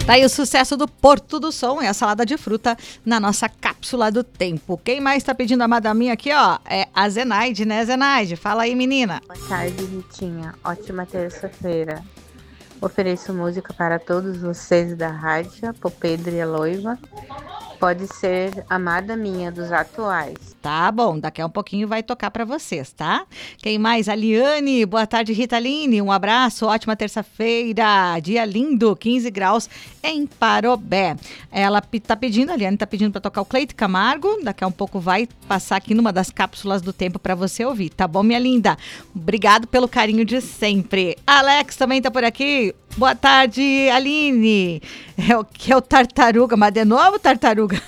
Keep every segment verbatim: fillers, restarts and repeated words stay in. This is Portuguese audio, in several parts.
Tá aí o sucesso do Porto do Som e a salada de fruta na nossa cápsula do tempo. Quem mais tá pedindo a madaminha aqui, ó, é a Zenaide, né, Zenaide? Fala aí, menina. Boa tarde, Ritinha. Ótima terça-feira. Ofereço música para todos vocês da rádio, pro Pedro e a Loiva. Pode ser Amada Minha, dos atuais. Tá bom, daqui a um pouquinho vai tocar pra vocês, tá? Quem mais? A Liane, boa tarde, Ritaline, um abraço, ótima terça-feira, dia lindo, quinze graus em Parobé. Ela p- tá pedindo, a Liane tá pedindo pra tocar o Cleito Camargo, daqui a um pouco vai passar aqui numa das cápsulas do tempo pra você ouvir, tá bom, minha linda? Obrigado pelo carinho de sempre. Alex também tá por aqui. Boa tarde, Aline. É o que é o Tartaruga, mas de novo Tartaruga.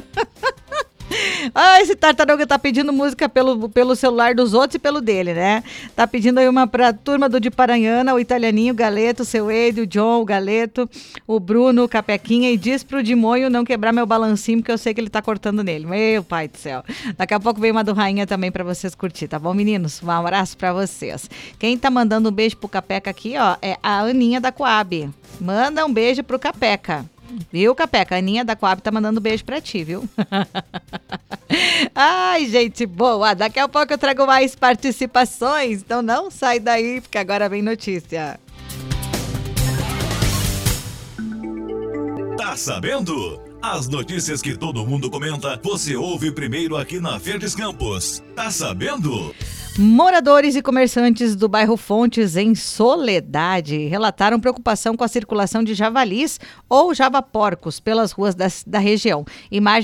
Ah, esse Tartaruga tá pedindo música pelo, pelo celular dos outros e pelo dele, né? Tá pedindo aí uma pra turma do de Paranhana, o Italianinho, o Galeto, o seu Eide, o John, o Galeto, o Bruno, o Capequinha, e diz pro Dimonho não quebrar meu balancinho, porque eu sei que ele tá cortando nele. Meu pai do céu. Daqui a pouco vem uma do Rainha também pra vocês curtir, tá bom, meninos? Um abraço pra vocês. Quem tá mandando um beijo pro Capeca aqui, ó, é a Aninha da Coab. Manda um beijo pro Capeca. Viu, Capeca? A Aninha da Coab tá mandando um beijo pra ti, viu? Ai, gente boa. Daqui a pouco eu trago mais participações. Então não sai daí, porque agora vem notícia. Tá sabendo? As notícias que todo mundo comenta, você ouve primeiro aqui na Verdes Campos. Tá sabendo? Moradores e comerciantes do bairro Fontes, em Soledade, relataram preocupação com a circulação de javalis ou javaporcos pelas ruas da, da região. Imagens